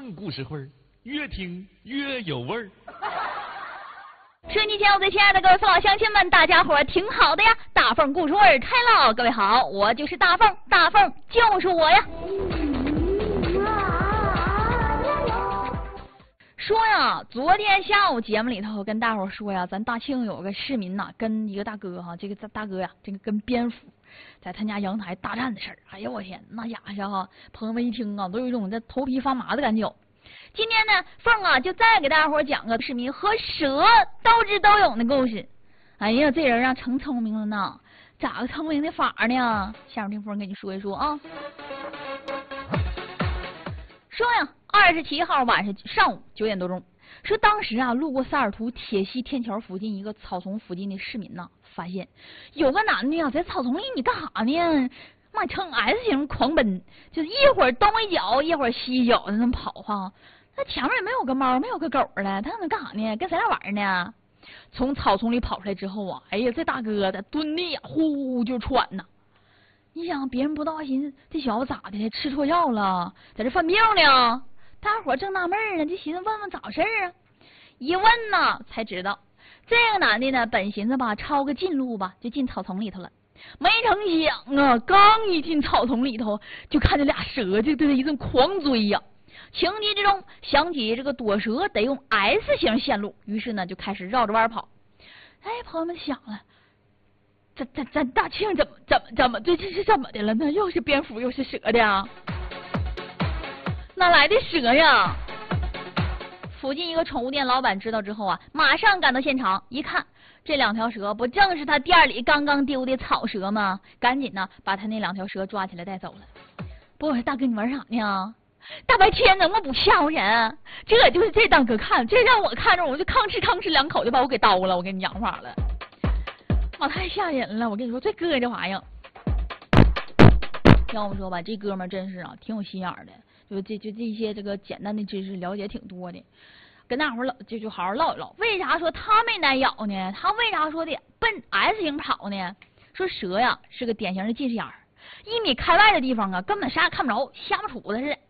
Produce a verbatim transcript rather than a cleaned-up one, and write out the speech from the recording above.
凤故事会，越听越有味儿。 收音机前我最亲爱的各位父老乡亲们，大家伙儿挺好的呀！大凤故事会开唠，各位好，我就是大凤，大凤就是我呀。说呀，昨天下午节目里头跟大伙儿说呀，咱大庆有个市民呐，跟一个大哥哈，这个大哥呀，这个跟蝙蝠在他家阳台大战的事儿。哎呀，我天，那家伙哈，朋友们一听啊，都有一种这头皮发麻的感觉。今天呢，凤啊就再给大伙儿讲个市民和蛇斗智斗勇的故事。哎呀，这人啊成聪明了呢，咋个聪明的法呢？下面听凤给你说一说啊。说呀，二十七号晚上上午九点多钟，说当时啊路过萨尔图铁西天桥附近一个草丛附近的市民呐，发现有个男的呀在草丛里，你干啥呢？妈呈 S 型狂奔，就是一会儿东一脚一会儿西一脚的那么跑哈。那前面也没有个猫，没有个狗了，他能干啥呢？跟谁俩玩呢？从草丛里跑出来之后啊，哎呀，这大哥的蹲的呀，呼呼就喘呐。你想别人不知道，寻思这小子咋的，吃错药了，在这犯病呢？大伙正纳闷呢，就寻思问问咋回事啊？一问呢，才知道这个男的呢，本寻思吧抄个近路吧，就进草丛里头了。没成想啊，刚一进草丛里头，就看见俩蛇就对他一顿狂追呀。情急之中想起这个躲蛇得用 S 型线路，于是呢就开始绕着弯跑。哎，朋友们想了，咱咱咱大庆怎么怎么怎么这这是怎么的了呢？又是蝙蝠又是蛇的啊？哪来的蛇呀？附近一个宠物店老板知道之后啊，马上赶到现场，一看这两条蛇不正是他店里刚刚丢的草蛇吗？赶紧呢把他那两条蛇抓起来带走了。不过大哥你玩啥呢？大白天能不能不吓唬人？这就是这大哥看，这让我看着我就吭哧吭哧两口就把我给刀了，我跟你讲话了，妈太吓人了！我跟你说最膈应这玩意儿。要不说吧，这哥们真是啊挺有心眼的，就这就这些这个简单的知识了解挺多的。跟大伙儿就就好好唠一唠，为啥说他没挨咬呢？他为啥说的奔 S 型跑呢？说蛇呀是个典型的近视眼儿，一米开外的地方啊根本啥也看不着，瞎不杵子似的。